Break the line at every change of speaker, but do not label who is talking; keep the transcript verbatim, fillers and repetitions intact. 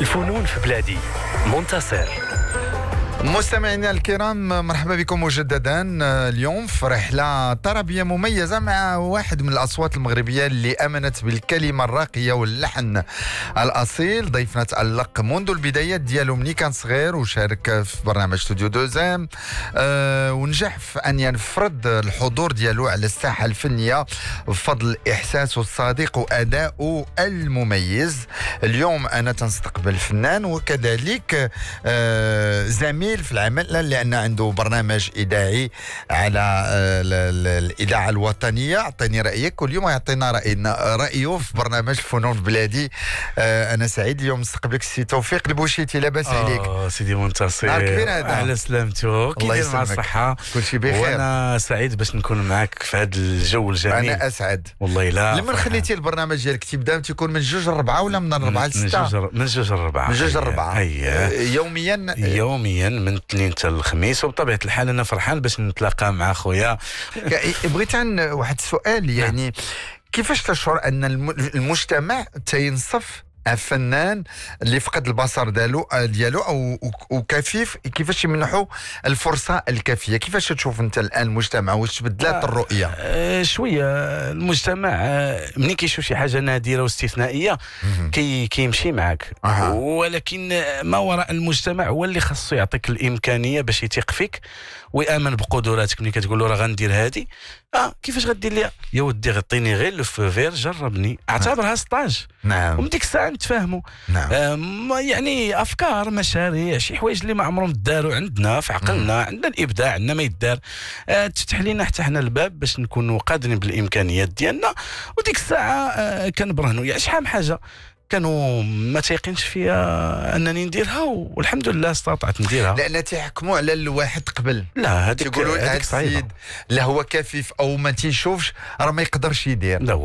الفنون في بلادي. منتصر.
مستمعينا الكرام، مرحبا بكم مجددا اليوم في رحلة طربية مميزة مع واحد من الأصوات المغربية اللي آمنت بالكلمة الراقية واللحن الأصيل. ضيفنا تألق منذ البدايات ديالو ملي كان صغير وشارك في برنامج ستوديو دوزام أه ونجح في أن ينفرض الحضور ديالو على الساحة الفنية بفضل إحساسه الصادق وأدائه المميز. اليوم أنا تنستقبل فنان وكذلك أه زميل في العمل، لأن عنده برنامج إذاعي على الإذاعة الوطنية. أعطيني رأيك، واليوم يعطينا رأينا رأيه في برنامج فنون بلادي. آه أنا سعيد اليوم نستقبلك السي توفيق البوشيتي. لاباس عليك؟
اه سيدي منتصر،
نهار كبير هذا.
على سلامتك،
الله
كيدير مع الصحة؟
كل شيء بخير،
وأنا سعيد باش نكون معك في هذا الجو الجميل.
أنا أسعد
والله. لا
لما خليتي البرنامج ديالك تبدا تيكون من جوج لربعة ولا من ربعة لستة؟
من جوج لربعة.
من جوج لربعة
يوميا يوميا من الاثنين حتى الخميس. وبطبيعة الحال أنا فرحان باش نتلاقى مع خويا.
بغيت عن واحد السؤال، يعني كيفاش تشعر أن المجتمع تينصف الفنان اللي فقد البصر ديالو ديالو او وكفيف، كيفاش يمنحوا الفرصه الكافيه؟ كيفاش تشوف انت الان المجتمع واش تبدلات الرؤيه؟
آه شويه المجتمع آه ملي كيشوف شي حاجه نادره واستثنائيه كي كيمشي معك. أه. ولكن ما وراء المجتمع هو اللي خاصو يعطيك الامكانيه باش يثيق فيك ويامن بقدراتك. ملي كتقول له راه غندير هذه، اه كيفاش غدير ليا يا ودي؟ غطيني غير لو فير، جربني، اعتبرها ستاج.
نعم.
ومن ديك الساعه نتفاهموا.
نعم.
آه يعني افكار، مشاريع، شي حوايج اللي ما عمرهم داروا عندنا في عقلنا. عندنا الابداع، عندنا ما يدار. آه تفتح لنا حتى حنا الباب باش نكونوا قادرين بالامكانيات ديالنا. وديك الساعه آه كنبرهنوا. يعني شحال من حاجه كانوا ما تيقينش فيها انني نديرها، والحمد لله استطعت نديرها.
لان تيحكموا على الواحد قبل.
لا هذيك
يقولوا هذا السيد لا هو كفيف او ما تيشوفش راه ما يقدرش يدير.
لا